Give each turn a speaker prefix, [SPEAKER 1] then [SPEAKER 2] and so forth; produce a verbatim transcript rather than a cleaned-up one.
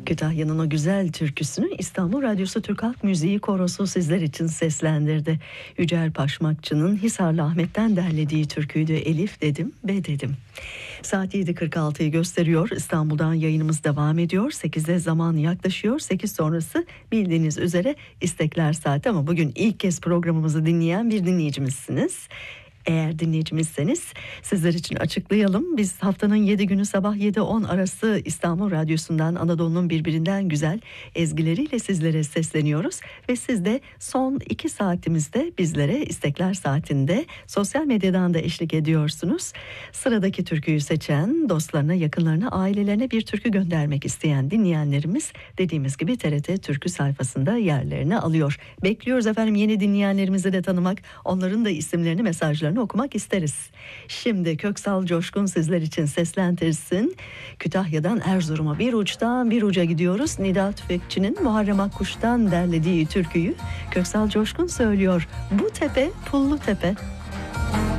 [SPEAKER 1] Kütahya'nın o güzel türküsünü İstanbul Radyosu Türk Halk Müziği Korosu sizler için seslendirdi. Yücel Paşmakçı'nın Hisarlı Ahmet'ten derlediği türküydü. Elif dedim, be dedim. Saat yedi kırk altıyı gösteriyor. İstanbul'dan yayınımız devam ediyor. sekizde zaman yaklaşıyor. sekiz sonrası bildiğiniz üzere istekler saati, ama bugün ilk kez programımızı dinleyen bir dinleyicimizsiniz. Eğer dinleyicimizseniz sizler için açıklayalım. Biz haftanın yedi günü sabah yedi on arası İstanbul Radyosu'ndan Anadolu'nun birbirinden güzel ezgileriyle sizlere sesleniyoruz. Ve siz de son iki saatimizde bizlere istekler saatinde sosyal medyadan da eşlik ediyorsunuz. Sıradaki türküyü seçen, dostlarına, yakınlarına, ailelerine bir türkü göndermek isteyen dinleyenlerimiz dediğimiz gibi T R T Türkü sayfasında yerlerini alıyor. Bekliyoruz efendim yeni dinleyenlerimizi de tanımak, onların da isimlerini, mesajlarını okumak isteriz. Şimdi Köksal Coşkun sizler için seslendirsin. Kütahya'dan Erzurum'a bir uçtan bir uca gidiyoruz. Nida Tüfekçi'nin Muharrem Akkuş'tan derlediği türküyü Köksal Coşkun söylüyor. Bu tepe Pullu Tepe.